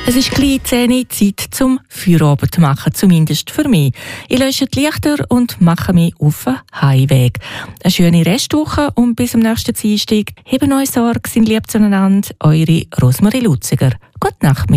Es ist gleich 10 Uhr, Zeit zum Feierabend zu machen, zumindest für mich. Ich lösche die Lichter und mache mich auf den Heimweg. Eine schöne Restwoche und bis zum nächsten Dienstag. Heben euch Sorge, sind lieb zueinander. Eure Rosmarie Luziger. Gute Nacht.